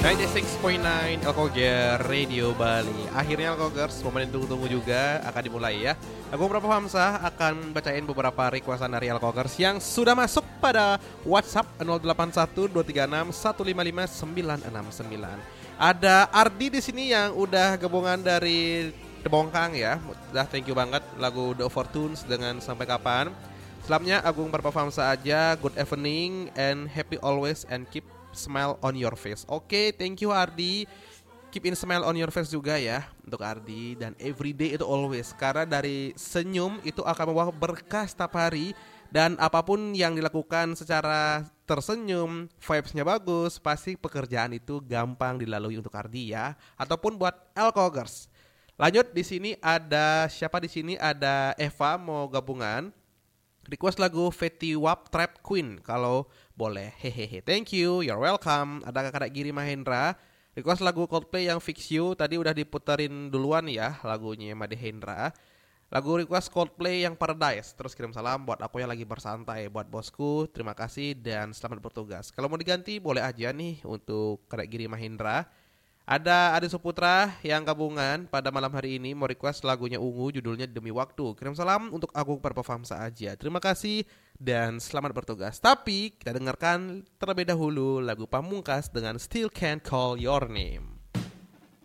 96.9 Alkoger Radio Bali. Akhirnya Alkogers, momen yang tunggu-tunggu juga akan dimulai ya. Aku Prabu Hamzah akan bacain beberapa requestan dari Alkogers yang sudah masuk pada WhatsApp 081281555969. Ada Ardi di sini yang udah gabungan dari The Bongkang ya. Udah thank you banget lagu The Fortunes dengan Sampai Kapan. Selanjutnya Agung Prabu Hamzah aja, good evening and happy always and keep smile on your face. Oke, thank you Ardi. Keep in smile on your face juga ya untuk Ardi. Dan everyday itu always. Karena dari senyum itu akan membawa berkah setiap hari. Dan apapun yang dilakukan secara tersenyum, vibes-nya bagus, pasti pekerjaan itu gampang dilalui untuk Ardi ya. Ataupun buat Alkogers. Lanjut di sini ada siapa di sini? Ada Eva mau gabungan. Request lagu Fetty Wap Trap Queen kalau boleh. Hehehe. Thank you. You're welcome. Ada kakak Giri Mahendra. Request lagu Coldplay yang Fix You. Tadi udah diputerin duluan ya lagunya Made Hendra. Lagu request Coldplay yang Paradise. Terus kirim salam buat aku yang lagi bersantai. Buat bosku, terima kasih dan selamat bertugas. Kalau mau diganti boleh aja nih untuk kakak Giri Mahendra. Ada Adi Suputra yang gabungan pada malam hari ini mau request lagunya Ungu judulnya Demi Waktu. Kirim salam untuk Agung Prabu Hamzah aja. Terima kasih dan selamat bertugas. Tapi kita dengarkan terlebih dahulu lagu Pamungkas dengan Still Can't Call Your Name.